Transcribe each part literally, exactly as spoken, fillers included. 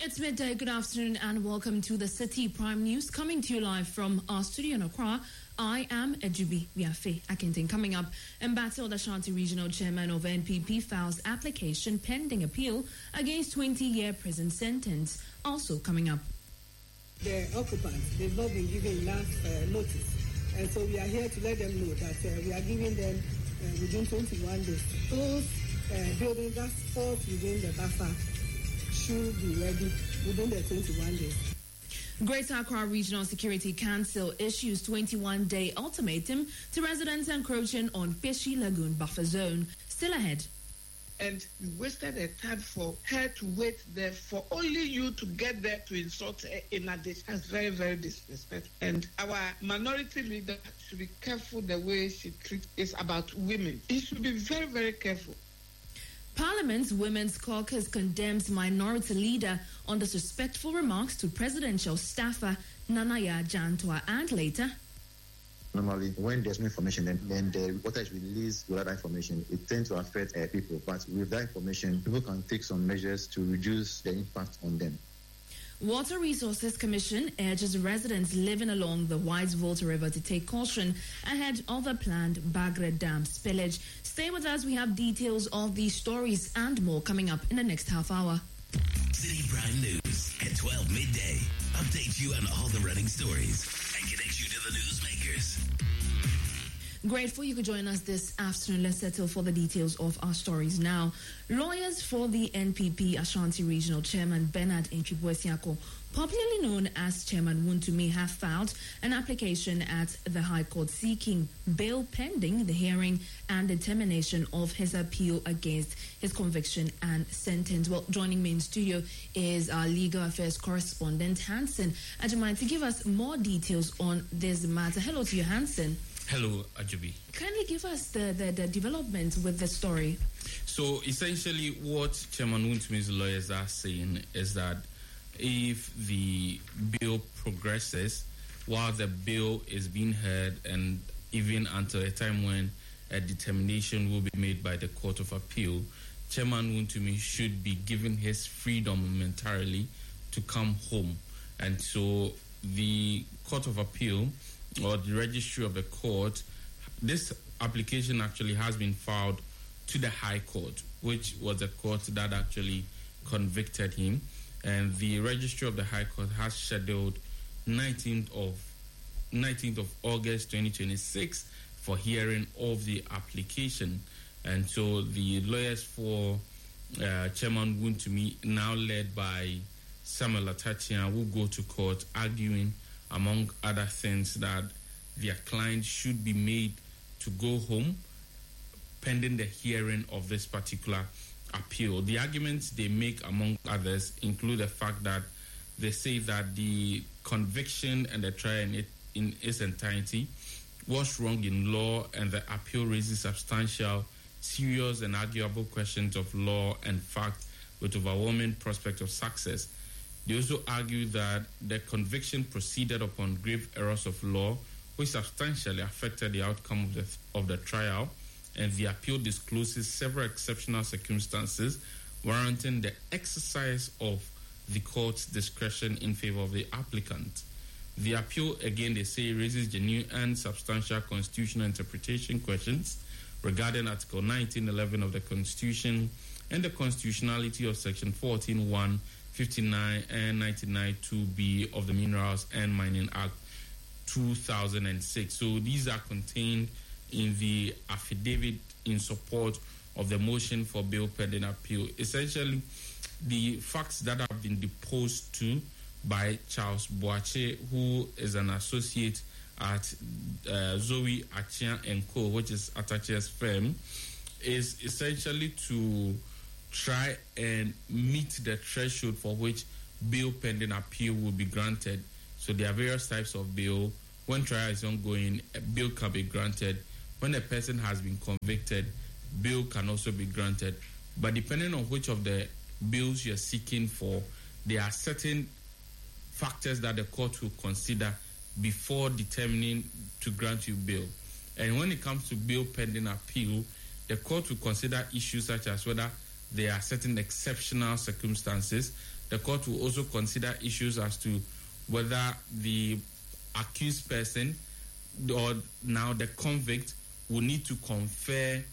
It's midday. Good afternoon and welcome to the City Prime News, coming to you live from our studio in Accra. I am Ejubi Biafe Akintin. Coming up, Mbati Ashanti Regional Chairman of N P P files application pending appeal against twenty-year prison sentence. Also coming up, the occupants, they've not been given enough uh, notice, and so we are here to let them know that uh, we are giving them uh, within twenty-one days. Those uh, buildings that fall within the buffer should be ready within the twenty-one days. Greater Accra Regional Security Council issues twenty-one day ultimatum to residents encroaching on Peshi Lagoon buffer zone. Still ahead. And we wasted a time for her to wait there for only you to get there to insult her in addition. That's very, very disrespectful. And our minority leader should be careful the way she treats is about women. He should be very, very careful. Parliament's Women's Caucus condemns minority leader on disrespectful remarks to presidential staffer Nanaya Jantua. And later, normally, when there's no information, then, then the reporter is released without that information, it tends to affect uh, people. But with that information, people can take some measures to reduce the impact on them. Water Resources Commission urges residents living along the Whites Volta River to take caution ahead of the planned Bagre Dam spillage. Stay with us. We have details of these stories and more coming up in the next half hour. City Prime News at twelve midday. Update you on all the running stories and connect you to the newsmakers. Grateful you could join us this afternoon. Let's settle for the details of our stories now. Lawyers for the N P P Ashanti Regional Chairman Bernard Nchibuesiako, popularly known as Chairman Wontumi, have filed an application at the High Court seeking bail pending the hearing and determination of his appeal against his conviction and sentence. Well, joining me in studio is our legal affairs correspondent, Hansen Ajimai, to give us more details on this matter. Hello to you, Hansen. Hello, Ajubi. Kindly give us the, the, the developments with the story. So, essentially, what Chairman Wuntumi's lawyers are saying is that if the bill progresses, while the bill is being heard, and even until a time when a determination will be made by the Court of Appeal, Chairman Wuntumi should be given his freedom momentarily to come home. And so, the Court of Appeal, or the registry of the court, this application actually has been filed to the High Court, which was the court that actually convicted him. And the registry of the High Court has scheduled nineteenth of August twenty twenty-six for hearing of the application. And so the lawyers for uh, Chairman Wuntumi, now led by Samuel Atachia, will go to court arguing, among other things, that their client should be made to go home pending the hearing of this particular appeal. The arguments they make, among others, include the fact that they say that the conviction and the trial in, it, in its entirety was wrong in law, and the appeal raises substantial, serious, and arguable questions of law and fact with overwhelming prospect of success. They also argue that the conviction proceeded upon grave errors of law, which substantially affected the outcome of the of the trial, and the appeal discloses several exceptional circumstances warranting the exercise of the court's discretion in favor of the applicant. The appeal, again, they say, raises genuine and substantial constitutional interpretation questions regarding Article nineteen eleven of the Constitution and the constitutionality of Section fourteen one, fifty-nine and ninety-nine two B of the Minerals and Mining Act two thousand six. So these are contained in the affidavit in support of the motion for bail pending appeal. Essentially, the facts that have been deposed to by Charles Boache, who is an associate at uh, Zoe Achia and Co., which is Atachia's firm, is essentially to try and meet the threshold for which bail pending appeal will be granted. So there are various types of bail. When trial is ongoing, a bail can be granted. When a person has been convicted, bail can also be granted. But depending on which of the bails you're seeking for, there are certain factors that the court will consider before determining to grant you bail. And when it comes to bail pending appeal, the court will consider issues such as whether there are certain exceptional circumstances the court will also consider issues as to whether the accused person or now the convict will need to confer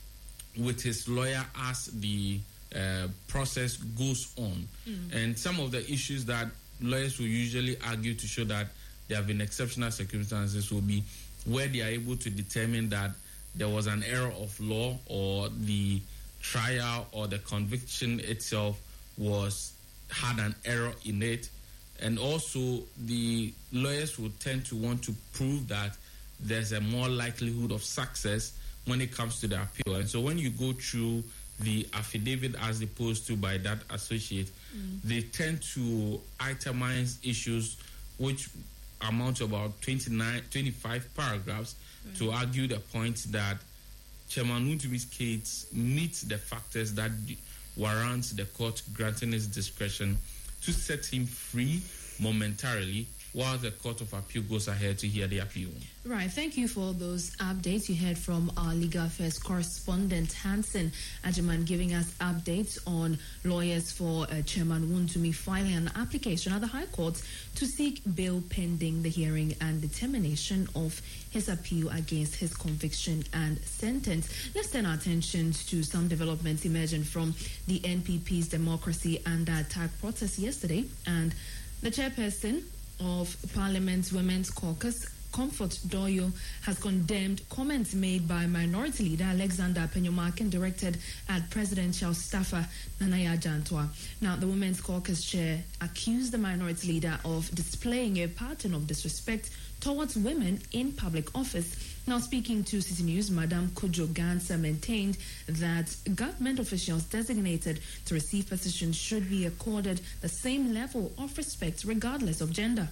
with his lawyer as the uh, process goes on. Mm. And some of the issues that lawyers will usually argue to show that there have been exceptional circumstances will be where they are able to determine that there was an error of law or the trial or the conviction itself was had an error in it. And also the lawyers will tend to want to prove that there's a more likelihood of success when it comes to the appeal. And so when you go through the affidavit as opposed to by that associate, mm. they tend to itemize issues which amount to about twenty-nine, twenty-five paragraphs right. to argue the point that Chairman Wuntumi's case meets the factors that warrants the court granting his discretion to set him free momentarily while the Court of Appeal goes ahead to hear the appeal. Right. Thank you for those updates. You heard from our legal affairs correspondent, Hansen Ajiman, giving us updates on lawyers for uh, Chairman Wontumi filing an application at the High Court to seek bail pending the hearing and determination of his appeal against his conviction and sentence. Let's turn our attention to some developments emerging from the N P P's Democracy Under Attack protest yesterday, and the chairperson of Parliament's Women's Caucus, Comfort Doyo, has condemned comments made by Minority Leader Alexander Penyumakin directed at presidential staffer Nana Yar'Adua. Now, the Women's Caucus chair accused the Minority Leader of displaying a pattern of disrespect towards women in public office. Now, speaking to City News, Madam Kojo Gansa maintained that government officials designated to receive positions should be accorded the same level of respect regardless of gender.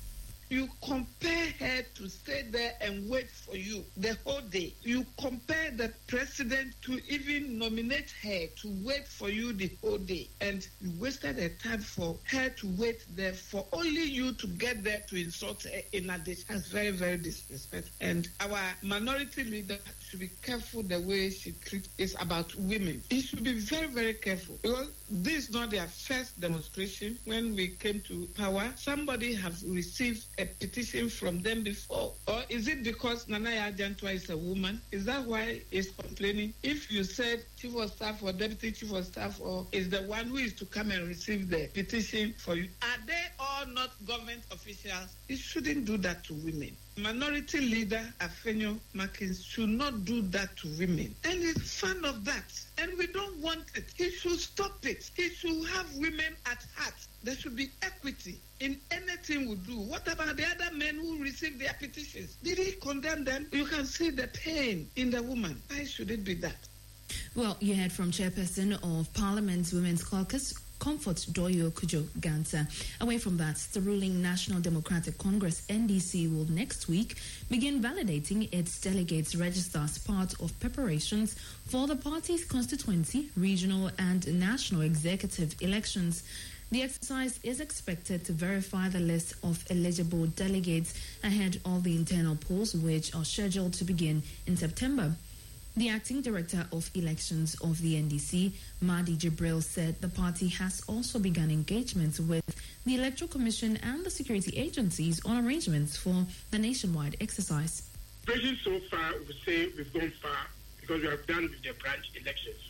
You compare her to stay there and wait for you the whole day. You compare the president to even nominate her to wait for you the whole day. And you wasted her time for her to wait there for only you to get there to insult her in addition. That's very, very disrespectful. And our minority leader should be careful the way she treats is about women. He should be very, very careful. Because this is not their first demonstration. When we came to power, somebody has received a petition from them before? Or is it because Nana Yar'Adua is a woman? Is that why he's complaining? If you said chief of staff or deputy chief of staff or is the one who is to come and receive the petition for you, are they all not government officials? He shouldn't do that to women. Minority leader Afenyo Makins should not do that to women. And he's fan of that. And we don't want it. He should stop it. He should have women at heart. There should be equity in anything we do. What about the other men who received their petitions? Did he condemn them? You can see the pain in the woman. Why should it be that? Well, you heard from Chairperson of Parliament's Women's Caucus, Comfort Doyo Kojo Gansa. Away from that, the ruling National Democratic Congress, N D C, will next week begin validating its delegates register as part of preparations for the party's constituency, regional and national executive elections. The exercise is expected to verify the list of eligible delegates ahead of the internal polls, which are scheduled to begin in September. The acting director of elections of the N D C, Mahdi Jibril, said the party has also begun engagements with the Electoral Commission and the security agencies on arrangements for the nationwide exercise. So far, we say we've gone far because we have done with the branch elections,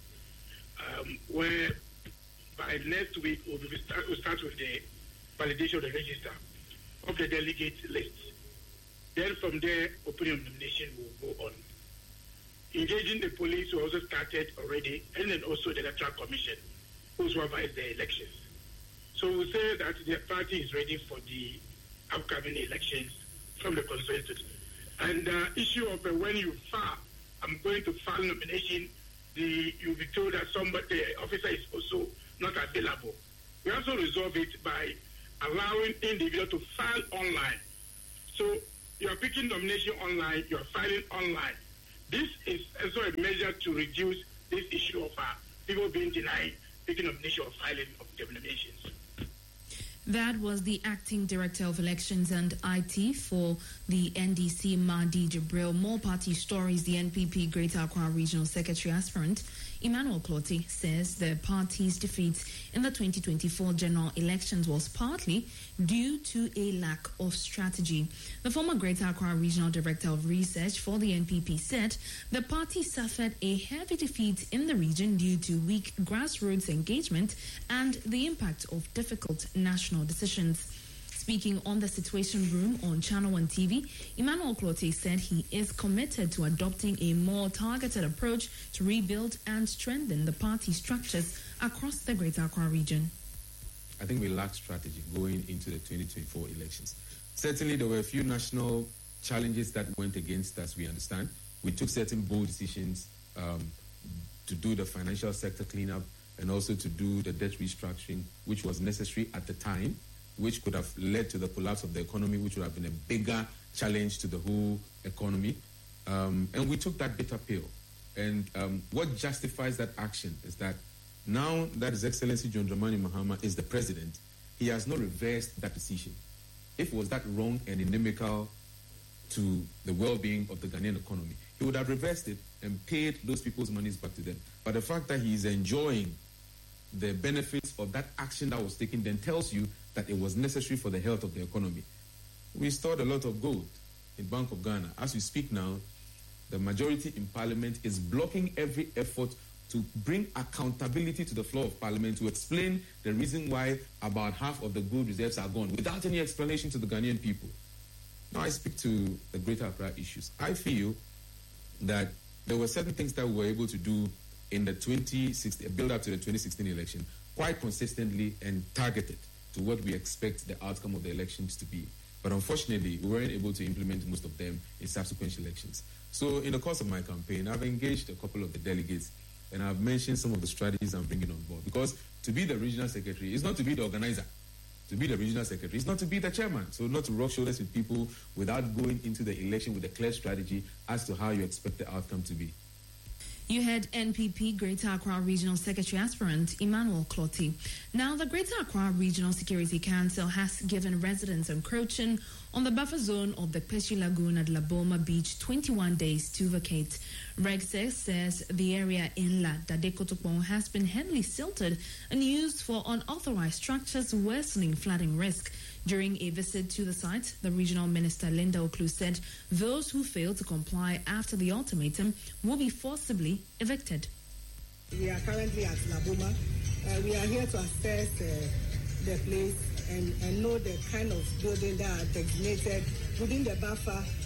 um, where by next week we'll, start, we'll start with the validation of the register of the delegate list. Then from there, opinion nomination will go on. Engaging the police who also started already, and then also the Electoral Commission, who supervise the elections. So we say that the party is ready for the upcoming elections from the constituency. And the uh, issue of uh, when you file, I'm going to file nomination, the you'll be told that somebody, the officer is also not available. We also resolve it by allowing individuals to file online. So you are picking nomination online, you are filing online. This is also a measure to reduce this issue of uh, people being denied picking nomination or filing of nominations. That was the acting director of elections and I T for the N D C, Mahdi Jibril. More party stories. The N P P Greater Accra Regional Secretary aspirant Emmanuel Clottey says the party's defeat in the twenty twenty-four general elections was partly due to a lack of strategy. The former Greater Accra Regional Director of Research for the N P P said the party suffered a heavy defeat in the region due to weak grassroots engagement and the impact of difficult national decisions. Speaking on the Situation Room on Channel one T V, Emmanuel Clottey said he is committed to adopting a more targeted approach to rebuild and strengthen the party structures across the Greater Accra region. I think we lacked strategy going into the twenty twenty-four elections. Certainly, there were a few national challenges that went against us, we understand. We took certain bold decisions um, to do the financial sector cleanup and also to do the debt restructuring, which was necessary at the time, which could have led to the collapse of the economy, which would have been a bigger challenge to the whole economy. Um, and we took that bitter pill. And um, what justifies that action is that now that His Excellency John Dramani Mahama is the president, he has not reversed that decision. If it was that wrong and inimical to the well-being of the Ghanaian economy, he would have reversed it and paid those people's monies back to them. But the fact that he is enjoying the benefits of that action that was taken then tells you that it was necessary for the health of the economy. We stored a lot of gold in Bank of Ghana. As we speak now, the majority in Parliament is blocking every effort to bring accountability to the floor of Parliament to explain the reason why about half of the gold reserves are gone without any explanation to the Ghanaian people. Now I speak to the Greater Accra issues. I feel that there were certain things that we were able to do in the twenty sixteen, build up to the twenty sixteen election, quite consistently and targeted to what we expect the outcome of the elections to be. But unfortunately, we weren't able to implement most of them in subsequent elections. So in the course of my campaign, I've engaged a couple of the delegates and I've mentioned some of the strategies I'm bringing on board. Because to be the regional secretary is not to be the organizer. To be the regional secretary is not to be the chairman. So not to rub shoulders with people without going into the election with a clear strategy as to how you expect the outcome to be. You heard N P P Greater Accra Regional Secretary Aspirant Emmanuel Clottey. Now, the Greater Accra Regional Security Council has given residents encroaching on the buffer zone of the Peshi Lagoon at Laboma Beach twenty-one days to vacate. RegSec says the area in La Dadekotopon has been heavily silted and used for unauthorized structures, worsening flooding risk. During a visit to the site, the Regional Minister Linda Oklu said those who fail to comply after the ultimatum will be forcibly evicted. We are currently at Laboma. Uh, we are here to assess uh, the place and, and know the kind of building that are designated within the buffer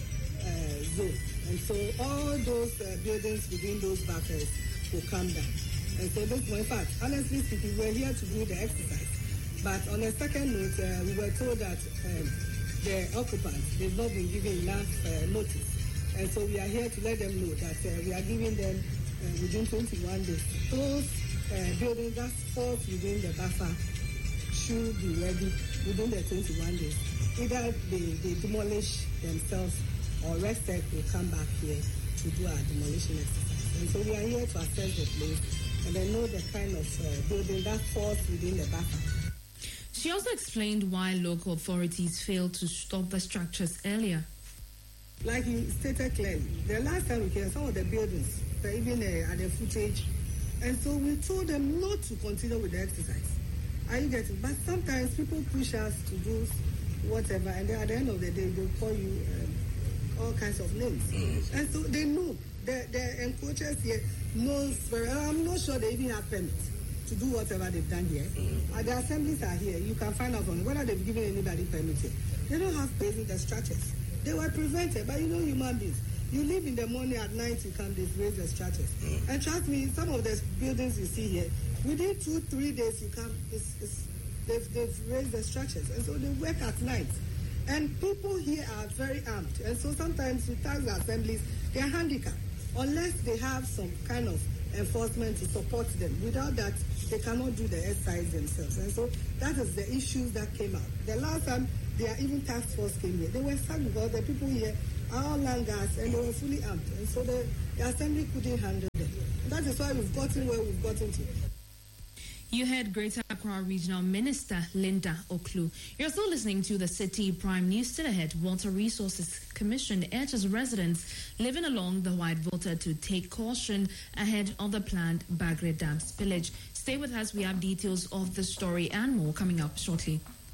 uh, zone. And so all those uh, buildings within those buffers will come down. And so this point, in fact, honestly speaking, we're here to do the exercise. But on a second note, uh, we were told that um, the occupants, they've not been given enough uh, notice. And so we are here to let them know that uh, we are giving them uh, within twenty-one days. Those uh, buildings that fall within the buffer should be ready within the twenty-one days. Either they, they demolish themselves or RegSec will come back here to do our demolition exercise. And so we are here to assess the place and then know the kind of uh, building that falls within the buffer. She also explained why local authorities failed to stop the structures earlier. Like you stated clearly, the last time we came, some of the buildings, even uh, at the footage, and so we told them not to continue with the exercise. Are you getting? But sometimes people push us to do whatever, and then at the end of the day, they'll call you um, all kinds of names. Mm-hmm. And so they know, the, the encroachers here knows very well. I'm not sure they even have permits to do whatever they've done here. Mm-hmm. Uh, the assemblies are here. You can find out from whether they've given anybody permit here. They don't have space in the structures. They were prevented, but you know human beings. You leave in the morning, at night you come, they raise the structures. Mm-hmm. And trust me, some of the buildings you see here, within two, three days you come, it's, it's, they've, they've raised the structures. And so they work at night. And people here are very armed. And so sometimes we task the assemblies, they are handicapped. Unless they have some kind of enforcement to support them. Without that, they cannot do the exercise themselves. And so that is the issues that came out. The last time they are even task force came here, they were stuck because the people here are all langas and they were fully armed. And so the, the assembly couldn't handle them. And that is why we've gotten where we've gotten to. You heard Greater Accra Accra Regional Minister Linda Oklu. You're still listening to the City Prime News. Still ahead, Water Resources Commission urges residents living along the White Water to take caution ahead of the planned Bagre Dam spillage. Stay with us. We have details of the story and more coming up shortly.